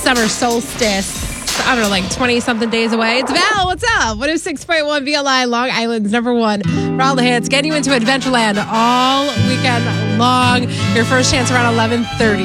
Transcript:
summer solstice. I don't know, like 20-something days away. It's Val. What's up? 106.1 VLI, Long Island's number one for all the hits. Getting you into Adventureland all weekend long. Your first chance around 11:30.